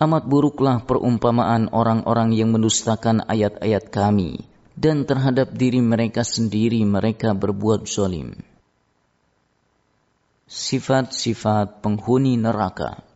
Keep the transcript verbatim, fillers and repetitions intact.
Amat buruklah perumpamaan orang-orang yang mendustakan ayat-ayat kami, dan terhadap diri mereka sendiri mereka berbuat zalim. Sifat-sifat penghuni neraka.